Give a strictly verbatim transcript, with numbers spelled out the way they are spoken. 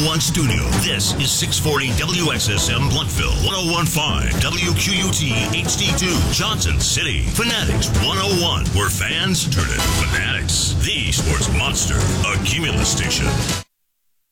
one studio. This is six forty W X S M Bluntville, one oh one point five W Q U T H D two Johnson City. Fanatics one oh one, where fans turn into fanatics. The Sports Monster, a Cumulus station.